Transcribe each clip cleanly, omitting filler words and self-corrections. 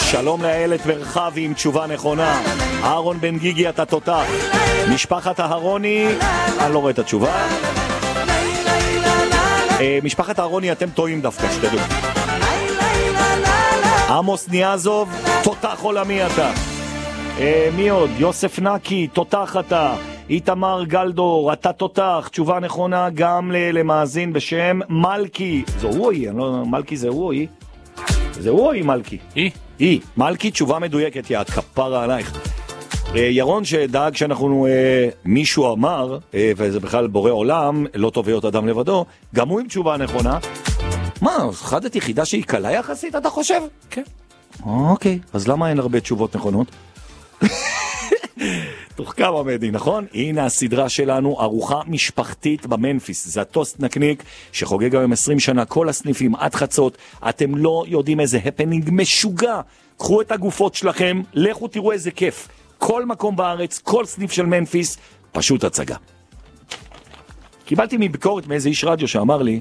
שלום לאיילת ורחבי עם תשובה נכונה. אהרון בן גיגי אתה תותח. משפחת אהרוני, אני לא רואה את התשובה. משפחת אהרוני אתם טועים דווקא, שתדעו. עמוס ניאזוב, תותח עולמי אתה. מי עוד? יוסף נקי, תותח אתה. איתמר גלדור, אתה תותח. תשובה נכונה גם למאזין בשם מלכי. זו רועי, מלכי זה רועי. זה רועי מלכי. היא. מלכי, תשובה מדויקת, יא כפרה עלייך. ירון שדאג שאנחנו מישהו אמר, וזה בכלל בורא עולם, לא טוב להיות אדם לבדו, גם הוא עם תשובה נכונה. מה, חדת יחידה שהיא קלה יחסית, אתה חושב? כן. אוקיי, אז למה אין הרבה תשובות נכונות? תוך כמה מדי, נכון? הנה הסדרה שלנו, ארוחה משפחתית במנפיס. זה הטוסט נקניק שחוגג היום 20 שנה, כל הסניפים עד חצות. אתם לא יודעים איזה הפנינג משוגע. קחו את הגופות שלכם, לכו תראו איזה כיף. כל מקום בארץ, כל סניף של מנפיס, פשוט הצגה. קיבלתי מביקורת מאיזה איש רדיו שאמר לי,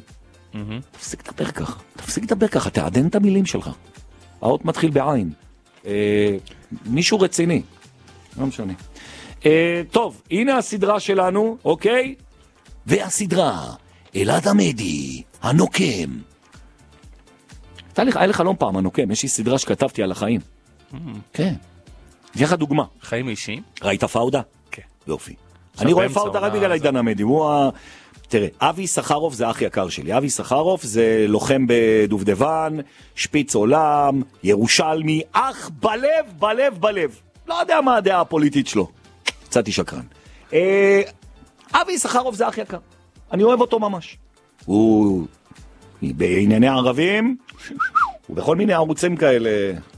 תפסיק לדבר ככה, תעדן את המילים שלך. האות מתחיל בעין. מישהו רציני. לא משנה. טוב, הנה הסדרה שלנו, אוקיי? והסדרה, אלעד עמדי, הנוקם. היה לך לא פעם הנוקם, יש לי סדרה שכתבתי על החיים. כן. יש לך דוגמה. חיים אישיים? ראית פאודה? כן. יופי. אני רואה פאודה רק בגלל עידן עמדי. תראה, אבי סחרוף זה אח יקר שלי. אבי סחרוף זה לוחם בדובדבן, שפיץ עולם, ירושלמי, אח בלב. לא יודע מה הדעה הפוליטית שלו. קצת שקרן. אבי סחרוף זה אח יקר. אני אוהב אותו ממש. הוא בענייני ערבים, הוא בכל מיני ערוצים כאלה,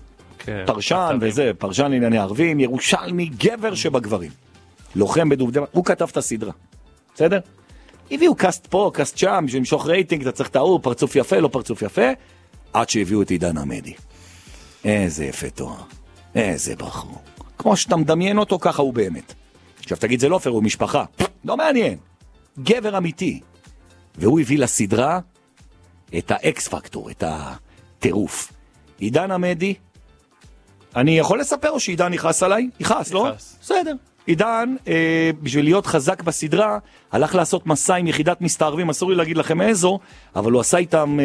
פרשן וזה, פרשן לענייני ערבים, ירושלמי, גבר שבגברים. לוחם בדובדבן, הוא כתב את הסדרה. בסדר? הביאו קאסט פה, קאסט שם, בשביל למשוך רייטינג, אתה צריך תאור, פרצוף יפה, לא פרצוף יפה, עד שהביאו את עידן עמדי. איזה יפה תואר. איזה בחור. כמו שאתה מדמיין אותו, ככה הוא באמת. עכשיו תגיד, זה לא פייר, הוא משפחה. לא מעניין. גבר אמיתי. והוא הביא לסדרה את האקס פקטור, את הטירוף. עידן עמדי, אני יכול לספר או שעידן נכנס עליי? נכנס, לא? בסדר. עידן, בשביל להיות חזק בסדרה, הלך לעשות מסע עם יחידת מסתערבים, אסור לי להגיד לכם איזו, אבל הוא עשה איתם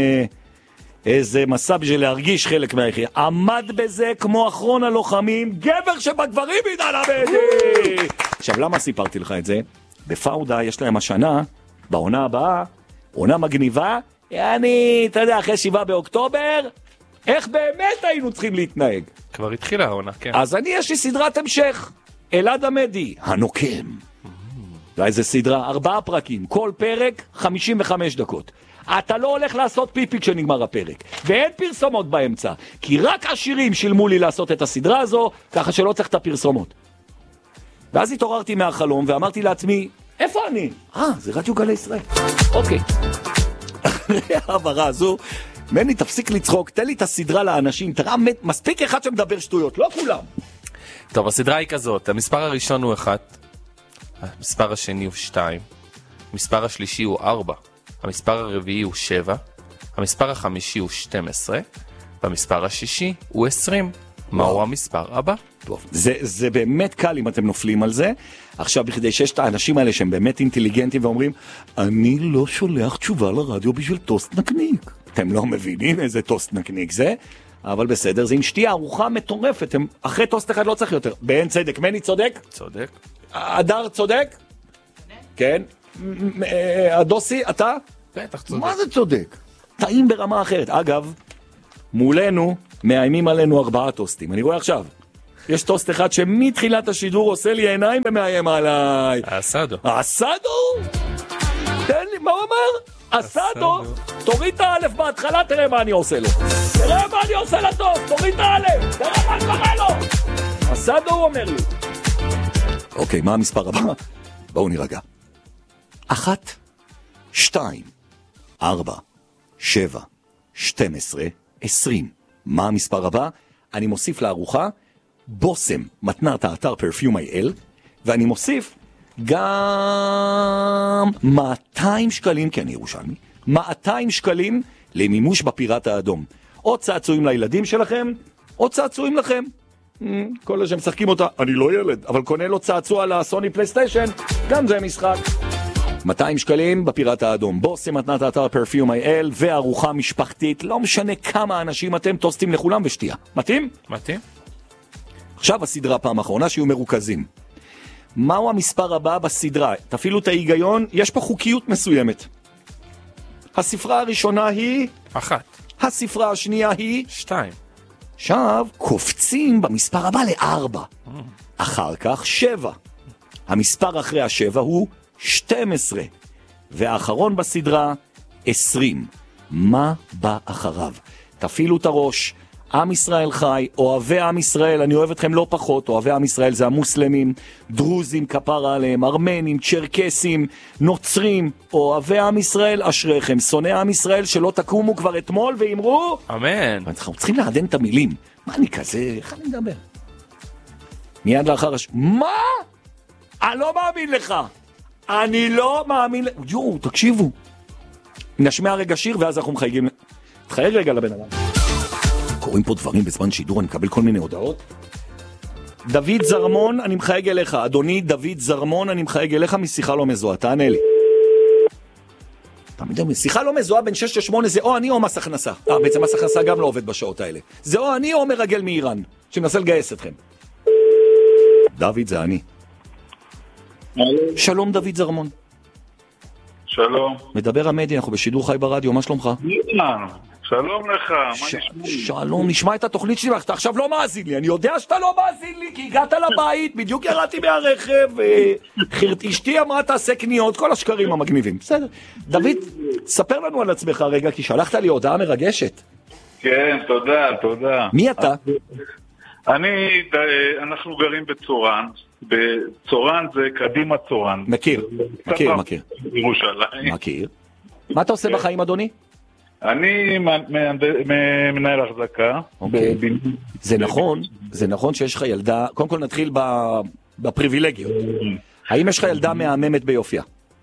איזה מסע בשביל להרגיש חלק מהיחידה. עמד בזה כמו אחרון הלוחמים, גבר שבגברים עידן עמדי! עכשיו, למה סיפרתי לך את זה? בפאודה יש להם השנה, בעונה הבאה, עונה מגניבה, אתה יודע, אחרי 7 באוקטובר, איך באמת היינו צריכים להתנהג? כבר התחילה העונה, כן. אז יש לי סדרת המשך. אלעד עמדי, הנוקם. ואיזה סדרה, 4 פרקים, כל פרק 55 דקות. אתה לא הולך לעשות פיפי כשנגמר הפרק, ואין פרסומות באמצע, כי רק עשירים שילמו לי לעשות את הסדרה הזו, ככה שלא צריך את הפרסומות. ואז התעוררתי מהחלום ואמרתי לעצמי, איפה אני? זה רדיו גלי ישראל. אוקיי. אחרי העברה הזו, מני תפסיק לצחוק, תן לי את הסדרה לאנשים, תראה, מספיק אחד שמדבר שטויות, לא כולם. טוב, הסדרה היא כזאת, המספר הראשון הוא 1, המספר השני הוא 2, המספר השלישי הוא 4, המספר הרביעי הוא 7, המספר החמישי הוא 12, והמספר השישי הוא 20. מהו המספר הבא? טוב, זה באמת קל אם אתם נופלים על זה. עכשיו, בכדי שיש את האנשים האלה שהם באמת אינטליגנטים ואומרים, אני לא שולח תשובה לרדיו בשביל טוסט נקניק. אתם לא מבינים איזה טוסט נקניק זה, אבל בסדר, זה עם שתייה ארוחה מטורפת. אחרי טוסט אחד לא צריך יותר. באין צדק, מני צודק? צודק. אדר צודק? כן. הדוסי, אתה? בטח צודק. מה זה צודק? טעים ברמה אחרת. אגב, מולנו מאיימים עלינו 4 טוסטים. אני רואה עכשיו. יש טוסט אחד שמתחילת השידור עושה לי עיניים ומאיים עליי. אסדו. אסדו? תן לי, מה הוא אומר? אסדו? תוריד את האלף בהתחלה, תראה מה אני עושה לו. תראה מה אני עושה לטוסט, תוריד את האלף. תראה מה קורה לו. אסדו הוא אומר לי. אוקיי, מה המספר הבא? בואו נרגע. 1, 2, 4, 7, 12, 20. מה המספר הבא? אני מוסיף לארוחה בוסם, מתנת האתר פרפיום.il, ואני מוסיף גם 200 שקלים, כי אני ירושלמי, 200 שקלים למימוש בפיראט האדום. עוד צעצועים לילדים שלכם, או צעצועים לכם. כל אלה שמשחקים אותה, אני לא ילד, אבל קונה לו צעצוע לסוני פלייסטיישן, גם זה משחק. 200 שקלים בפיראט האדום. בוסים מתנת האתר פרפיום איי-אל, וארוחה משפחתית, לא משנה כמה אנשים אתם, טוסטים לכולם ושתייה. מתאים? מתאים. עכשיו הסדרה פעם אחרונה שיהיו מרוכזים. מהו המספר הבא בסדרה? תפעילו את ההיגיון, יש פה חוקיות מסוימת. הספרה הראשונה היא 1. הספרה השנייה היא 2. עכשיו קופצים במספר הבא ל4. אחר כך 7. המספר אחרי ה7 הוא 12. והאחרון בסדרה 20. מה בא אחריו? תפעילו את הראש. עם ישראל חי, אוהבי עם ישראל, אני אוהב אתכם לא פחות, אוהבי עם ישראל זה המוסלמים, דרוזים כפרה עליהם, ארמנים, צ'רקסים, נוצרים, אוהבי עם ישראל אשריכם, שונאי עם ישראל שלא תקומו כבר אתמול ואמרו אמן. אנחנו צריכים לעדן את המילים. מה אני כזה? איך אני מדבר? מיד לאחר מה? אני לא מאמין לך. אני לא מאמין. יואו, תקשיבו. נשמע רגע שיר ואז אנחנו מחייגים. תחייג רגע לבן אדם. קוראים פה דברים בזמן שידור, אני מקבל כל מיני הודעות. דוד זרמון, אני מחייג אליך. אדוני דוד זרמון, אני מחייג אליך משיחה לא מזוהה. תענה לי. שיחה לא מזוהה בין 6 ל-8 זה או אני או מס הכנסה. בעצם מס הכנסה גם לא עובד בשעות האלה. זה או אני או מרגל מאיראן, שמנסה לגייס אתכם. דוד זה אני. שלום דוד זרמון. שלום. מדבר המדי, אנחנו בשידור חי ברדיו, מה שלומך? שלום לך, מה נשמע? שלום, נשמע את התוכנית שלי, אתה עכשיו לא מאזין לי, אני יודע שאתה לא מאזין לי, כי הגעת לבית, בדיוק ירדתי מהרכב, אשתי אמרה תעשה קניות, כל השקרים המגניבים, בסדר. דוד, ספר לנו על עצמך רגע, כי שלחת לי הודעה מרגשת. כן, תודה. מי אתה? אנחנו גרים בצורן, בצורן זה קדימה צורן. מכיר. ירושלים. מכיר. מה אתה עושה בחיים, אדוני? אני מנהל החזקה. זה נכון שיש לך ילדה, קודם כל נתחיל בפריבילגיות. האם יש לך ילדה מהממת ביופיה?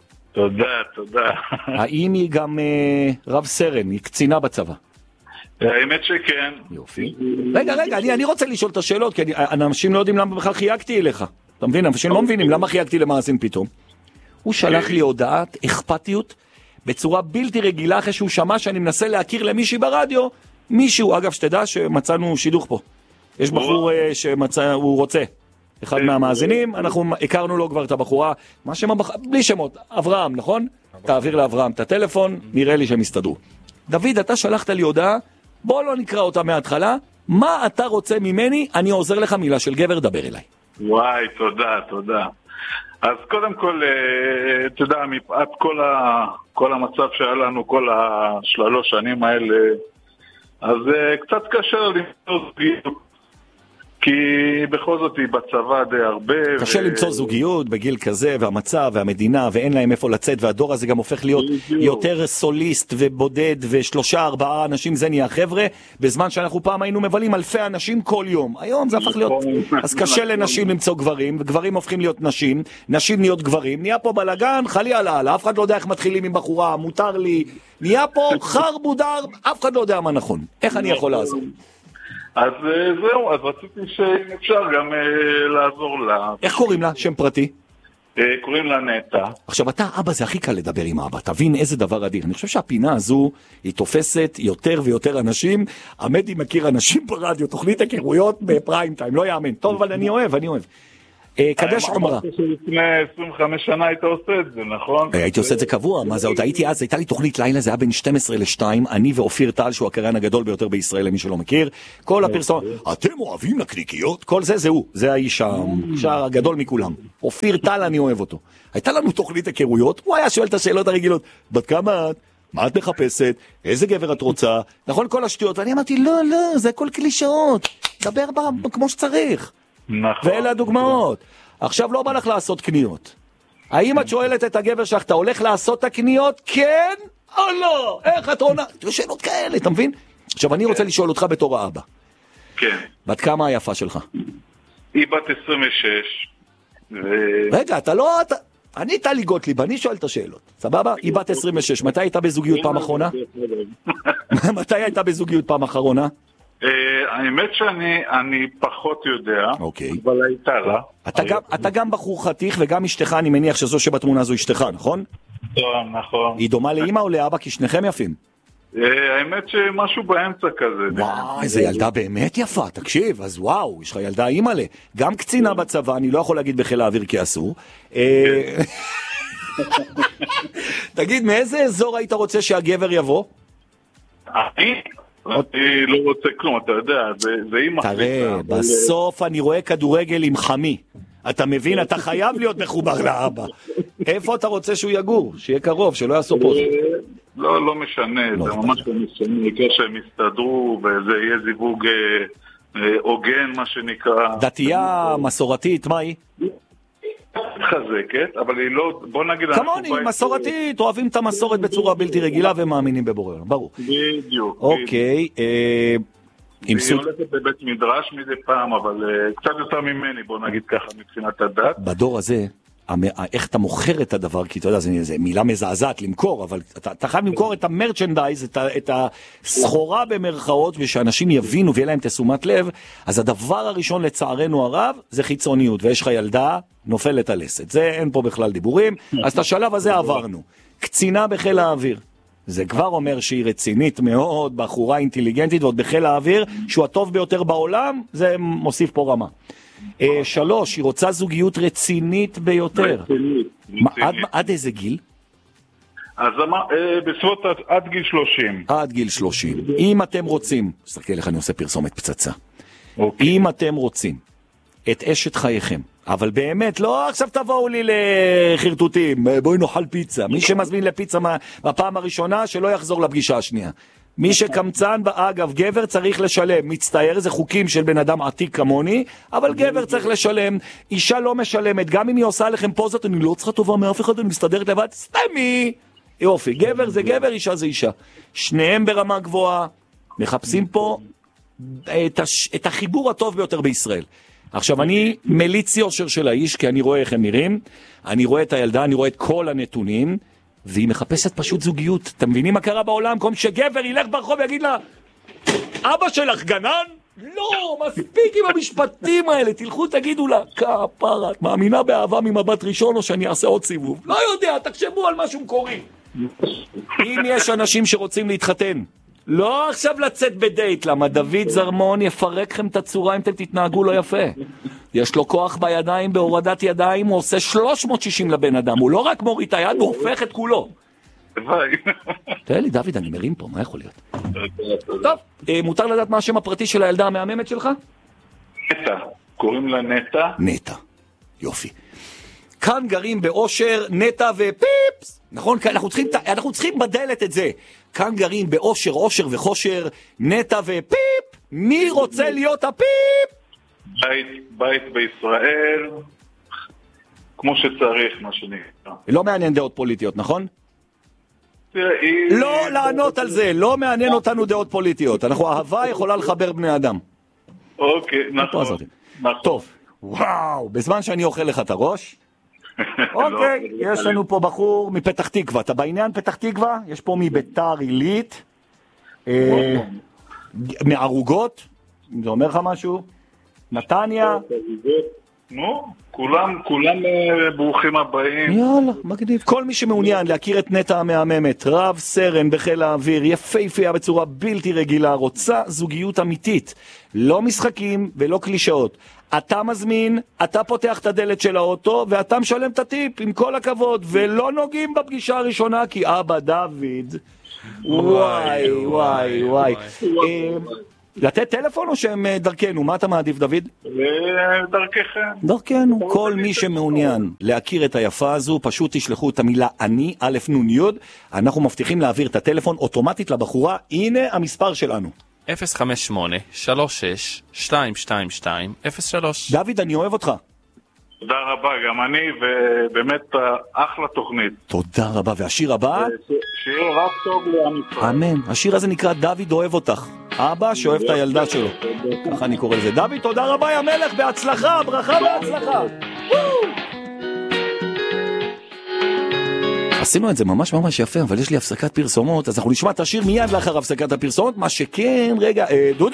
תודה. האם היא גם רב סרן, היא קצינה בצבא? האמת שכן. יופי. רגע, אני רוצה לשאול את השאלות, כי אנשים לא יודעים למה בכלל חייגתי אליך. אתה מבין? אנשים לא מבינים למה חייגתי למאזין פתאום. הוא שלח לי הודעת אכפתיות בצורה בלתי רגילה אחרי שהוא שמע שאני מנסה להכיר למישהי ברדיו, מישהו, אגב, שתדע שמצאנו שידוך פה. יש בחור שהוא רוצה. אחד מהמאזינים, אנחנו הכרנו לו כבר את הבחורה, מה שם בלי שמות, אברהם, נכון? תעביר לאברהם את הטלפון, נראה לי שהם יסתדרו. דוד, אתה שלחת לי הודעה, בוא לא נקרא אותה מההתחלה, מה אתה רוצה ממני, אני עוזר לך מילה של גבר, דבר אליי. וואי, תודה. אז קודם כל, אתה יודע, מפאת כל המצב שהיה לנו, כל 3 שנים האלה, אז קצת קשה למצוא זוגיות, כי בכל זאת היא בצבא די הרבה. קשה למצוא זוגיות בגיל כזה, והמצב והמדינה, ואין להם איפה לצאת, והדור הזה גם הופך להיות יותר סוליסט ובודד, 3-4 אנשים זה נהיה חבר'ה, בזמן שאנחנו פעם היינו מבלים אלפי אנשים כל יום. היום זה הפך להיות, אז קשה לנשים למצוא גברים, וגברים הופכים להיות נשים, נשים נהיות גברים, נהיה פה בלגן, חלי עלה, אף אחד לא יודע איך מתחילים עם בחורה, מותר לי, נהיה פה חר בודר, אף אחד לא יודע מה נכון. איך אני יכול לעזור? אז זהו, אז רציתי שאם אפשר גם לעזור לה. איך קוראים לה? שם פרטי? קוראים לה נטע. עכשיו, אתה אבא, זה הכי קל לדבר עם אבא, תבין איזה דבר אדיר. אני חושב שהפינה הזו היא תופסת יותר ויותר אנשים. עמדי מכיר אנשים ברדיו, תוכנית הכירויות בפריים טיים, לא יאמן. טוב, אבל אני אוהב. קדש עומרה. לפני 25 שנה היית עושה את זה, נכון? הייתי עושה את זה קבוע, מה זה עוד? הייתה לי תוכנית לילה, זה היה בין 12-2, אני ואופיר טל, שהוא הקריין הגדול ביותר בישראל, למי שלא מכיר, כל הפרסום, אתם אוהבים נקניקיות? כל זה הוא, זה האיש הגדול מכולם. אופיר טל, אני אוהב אותו. הייתה לנו תוכנית הכירויות, הוא היה שואל את השאלות הרגילות, בת כמה את? מה את מחפשת? איזה גבר את רוצה? נכון, כל השטויות, ואני אמרתי, לא, זה הכל קלישאות, דבר כמו שצריך. נכון. ואלה הדוגמאות. עכשיו לא בא לך לעשות קניות. האם את שואלת את הגבר שלך, אתה הולך לעשות את הקניות? כן או לא? איך את עונה? יש שאלות כאלה, אתה מבין? עכשיו אני רוצה לשאול אותך בתור האבא. כן. בת כמה היפה שלך? היא בת 26. רגע, אתה לא... אני טלי גוטליב, אני שואל את השאלות. סבבה? היא בת 26. מתי הייתה בזוגיות פעם אחרונה? מתי הייתה בזוגיות פעם אחרונה? האמת שאני פחות יודע, אוקיי. אבל הייתה לה. אתה גם בחור חתיך וגם אשתך, אני מניח שזו שבתמונה זו אשתך, נכון? נכון. היא דומה לאמא או לאבא? כי שניכם יפים. האמת שמשהו באמצע כזה. וואי, איזה ילדה באמת יפה, תקשיב, אז וואו, יש לך ילדה אימא'לה. גם קצינה בצבא, אני לא יכול להגיד בחיל האוויר כי אסור. תגיד, מאיזה אזור היית רוצה שהגבר יבוא? אני לא רוצה כלום, אתה יודע, זה אימא. תראה, בסוף אני רואה כדורגל עם חמי. אתה מבין, אתה חייב להיות מחובר לאבא. איפה אתה רוצה שהוא יגור? שיהיה קרוב, שלא יעשו פה. לא משנה, זה ממש לא משנה, כשהם יסתדרו וזה יהיה זיווג הוגן, מה שנקרא. דתייה, מסורתית, מה היא? חזקת, אבל היא לא, בוא נגיד... כמוני, מסורתית, אוהבים את המסורת בצורה בלתי רגילה ומאמינים בבורא, ברור. בדיוק. אוקיי, היא הולכת בבית מדרש מדי פעם, אבל קצת יותר ממני, בוא נגיד ככה, מבחינת הדת. בדור הזה, איך אתה מוכר את הדבר, כי אתה יודע, זו מילה מזעזעת למכור, אבל אתה חייב למכור את המרצ'נדייז, את הסחורה במרכאות, ושאנשים יבינו ויהיה להם תשומת לב, אז הדבר הראשון לצערנו הרב, זה חיצוניות, ויש לך ילדה, נופלת על לסת. זה אין פה בכלל דיבורים, אז את השלב הזה עברנו. קצינה בחיל האוויר. זה כבר אומר שהיא רצינית מאוד, בחורה אינטליגנטית, ועוד בחיל האוויר, שהוא הטוב ביותר בעולם, זה מוסיף פה רמה. 3, היא רוצה זוגיות רצינית ביותר. עד איזה גיל? אז בסביבות עד גיל 30. עד גיל 30. אם אתם רוצים, תסתכל לך, אני עושה פרסומת פצצה. אם אתם רוצים את אשת חייכם, אבל באמת, לא עכשיו תבואו לי לחרטוטים, בואי נאכל פיצה. מי שמזמין לפיצה בפעם הראשונה, שלא יחזור לפגישה השנייה. מי שקמצן, אגב, גבר צריך לשלם. מצטער, זה חוקים של בן אדם עתיק כמוני, אבל גבר צריך לשלם. אישה לא משלמת, גם אם היא עושה לכם פוזות, אני לא צריכה טובה מאף אחד, אני מסתדרת לבד, סתמי. יופי, גבר זה גבר, אישה זה אישה. שניהם ברמה גבוהה, מחפשים פה את החיבור הטוב ביותר בישראל. עכשיו, אני מליץ יושר של האיש, כי אני רואה איך הם נראים, אני רואה את הילדה, אני רואה את כל הנתונים, והיא מחפשת פשוט זוגיות. אתם מבינים מה קרה בעולם? כל שגבר ילך ברחוב ויגיד לה, אבא שלך גנן? לא, מספיק עם המשפטים האלה, תלכו תגידו לה, כפרה, את מאמינה באהבה ממבט ראשון או שאני אעשה עוד סיבוב? לא יודע, תחשבו על משהו מקורי. אם יש אנשים שרוצים להתחתן, לא עכשיו לצאת בדייט, למה דוד זרמון יפרק לכם את הצורה אם אתם תתנהגו לא יפה. יש לו כוח בידיים, בהורדת ידיים, הוא עושה 360 לבן אדם, הוא לא רק מוריד את היד, הוא הופך את כולו. תראה לי, דוד, אני מרים פה, מה יכול להיות? טוב, מותר לדעת מה השם הפרטי של הילדה המהממת שלך? נטע, קוראים לה נטע. נטע, יופי. כאן גרים באושר, נטע ופיפס, נכון? אנחנו צריכים בדלת את זה. כאן גרים באושר, אושר וחושר, נטע ופיפ. מי רוצה להיות הפיפ? בית בישראל, כמו שצריך, מה שנקרא. לא מעניין דעות פוליטיות, נכון? לא לענות על זה, לא מעניין אותנו דעות פוליטיות. אהבה יכולה לחבר בני אדם. אוקיי, נכון. טוב, וואו, בזמן שאני אוכל לך את הראש, אוקיי, יש לנו פה בחור מפתח תקווה. אתה בעניין פתח תקווה? יש פה מביתר עילית, מערוגות, זה אומר לך משהו? נתניה. נו, כולם ברוכים הבאים. יאללה, מגניב. כל מי שמעוניין להכיר את נטע המהממת, רב סרן בחיל האוויר, יפהפייה בצורה בלתי רגילה, רוצה זוגיות אמיתית, לא משחקים ולא קלישאות. אתה מזמין, אתה פותח את הדלת של האוטו, ואתה משלם את הטיפ, עם כל הכבוד, ולא נוגעים בפגישה הראשונה, כי אבא דוד, וואי. לתת טלפון או שהם דרכנו? מה אתה מעדיף, דוד? דרככם. דרכנו. כל מי שמעוניין להכיר את היפה הזו, פשוט תשלחו את המילה אני, א' נ' י', אנחנו מבטיחים להעביר את הטלפון אוטומטית לבחורה. הנה המספר שלנו. 058-36-222-03. דוד, אני אוהב אותך. תודה רבה, גם אני, ובאמת אחלה תוכנית. תודה רבה, והשיר הבא? שיר רק טוב לעם ישראל. אמן, השיר הזה נקרא דוד אוהב אותך. אבא שאוהב את הילדה שלו. ככה אני קורא לזה. דוד, תודה רבה, יא מלך, בהצלחה, ברכה בהצלחה. עשינו את זה ממש ממש יפה, אבל יש לי הפסקת פרסומות, אז אנחנו נשמע את השיר מיד לאחר הפסקת הפרסומות, מה שכן, רגע,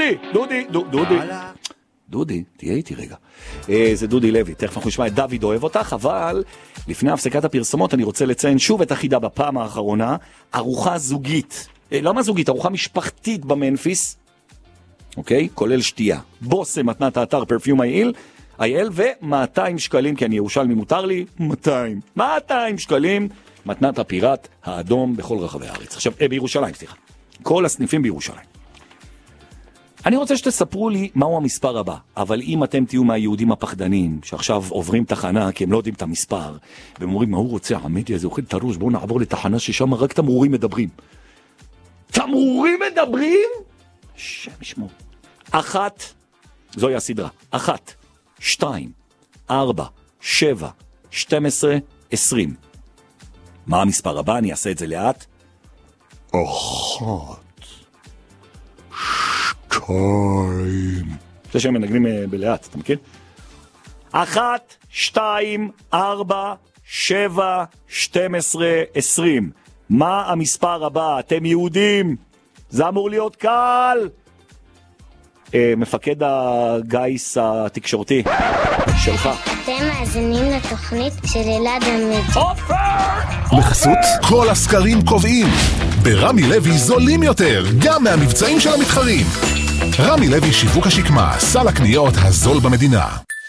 דודי, תהיה איתי רגע. זה דודי לוי, תכף אנחנו נשמע את דוד אוהב אותך, אבל לפני הפסקת הפרסומות אני רוצה לציין שוב את החידה בפעם האחרונה, ארוחה זוגית, למה זוגית? ארוחה משפחתית במנפיס, אוקיי? כולל שתייה. בוס מתנת האתר פרפיום IL ו-200 שקלים, כי אני ירושלמי מותר לי, 200 שקלים, מתנת הפיראט האדום בכל רחבי הארץ. עכשיו, בירושלים, סליחה. כל הסניפים בירושלים. אני רוצה שתספרו לי מהו המספר הבא, אבל אם אתם תהיו מהיהודים הפחדנים, שעכשיו עוברים תחנה, כי הם לא יודעים את המספר, והם אומרים, מה הוא רוצה? עמדי הזה אוכל את הראש, בואו נעבור לתחנה ששם רק תמרורים מדברים. תמרורים מדברים? שם ישמור. 1, זוהי הסדרה. 1, 2, 4, 7, 12, 20. מה המספר הבא? אני אעשה את זה לאט. 1, 2. זה שהם מנגנים בלאט, אתה מכיר? 1, 2, 4, 7, 12, 20. מה המספר הבא? אתם יהודים. זה אמור להיות קל. מפקד הגייס התקשורתי שלך. אתם מאזינים לתוכנית של אלעד עמידי. בחסות כל הסקרים קובעים ברמי לוי זולים יותר גם מהמבצעים של המתחרים. רמי לוי שיווק השקמה, סל הקניות הזול במדינה.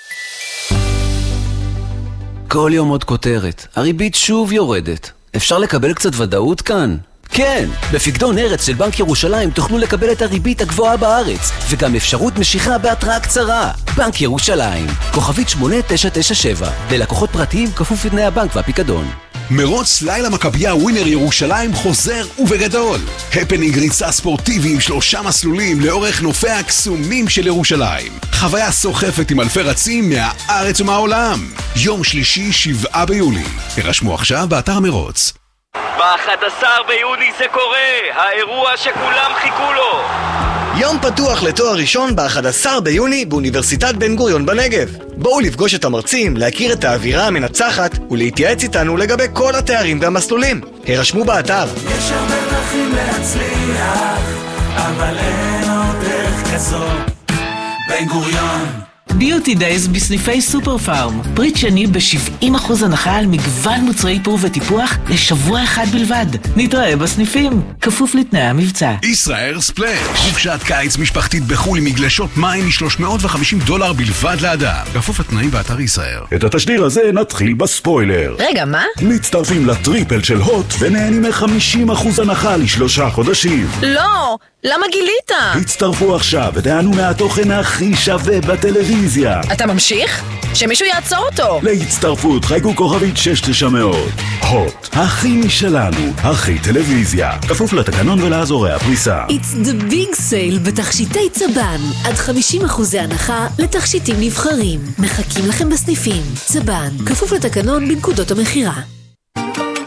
כל יום עוד כותרת, הריבית שוב יורדת. אפשר לקבל קצת ודאות כאן? כן, בפקדון ארץ של בנק ירושלים תוכלו לקבל את הריבית הגבוהה בארץ, וגם אפשרות משיכה בהתראה קצרה. בנק ירושלים, כוכבית 8997, ללקוחות פרטיים כפוף לתנאי הבנק והפיקדון. מרוץ לילה מכבייה ווינר ירושלים חוזר ובגדול. הפנינג ריצה ספורטיבי עם 3 מסלולים לאורך נופי הקסומים של ירושלים. חוויה סוחפת עם אלפי רצים מהארץ ומהעולם. יום שלישי 7 ביולי. הרשמו עכשיו באתר מרוץ. ב-11 ביוני זה קורה, האירוע שכולם חיכו לו. יום פתוח לתואר ראשון ב-11 ביוני באוניברסיטת בן גוריון בנגב. בואו לפגוש את המרצים, להכיר את האווירה המנצחת ולהתייעץ איתנו לגבי כל התארים והמסלולים. הרשמו באתר. יש הרבה דרכים להצליח, אבל אין עוד דרך כזאת. בן גוריון. ביוטי דייז בסניפי סופר פארם. פריט שני ב-70% הנחה על מגוון מוצרי איפור וטיפוח לשבוע אחד בלבד. נתראה בסניפים, כפוף לתנאי המבצע. ישראל ספלאש, חופשת קיץ משפחתית בחול עם מגלשות מים $350 בלבד לאדם. כפוף לתנאים באתר ישראל. את התשדיר הזה נתחיל בספוילר. רגע, מה? מצטרפים לטריפל של הוט ונהנים מ-50% הנחה ל3 חודשים. לא! למה גילית? הצטרפו עכשיו ותענו מהתוכן הכי שווה בטלוויזיה. אתה ממשיך? שמישהו יעצור אותו. להצטרפות חייגו כוכבית 6900. הוט, הכי משלנו, הכי טלוויזיה. כפוף לתקנון ולאזורי הפריסה. It's the big sale בתכשיטי צבן. עד 50% הנחה לתכשיטים נבחרים. מחכים לכם בסניפים. צבן, כפוף לתקנון בנקודות המחירה.